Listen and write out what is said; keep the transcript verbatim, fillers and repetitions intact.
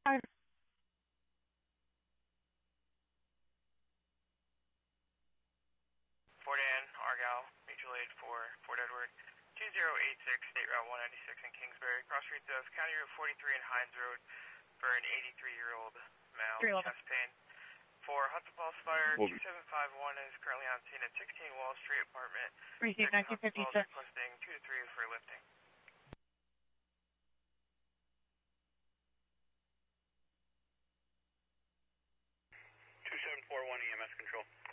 Fort Ann, Argyle, mutual aid for Fort Edward, two zero eight six, State Route one ninety-six in Kingsbury, cross streets of County Route forty-three and Hines Road for an eighty-three-year-old male with chest pain. For Hudson Falls Fire, two seven five one is currently on scene at sixteen Wall Street apartment. Received nineteen fifty-six. Requesting two to three for lifting. two seven four one E M S control.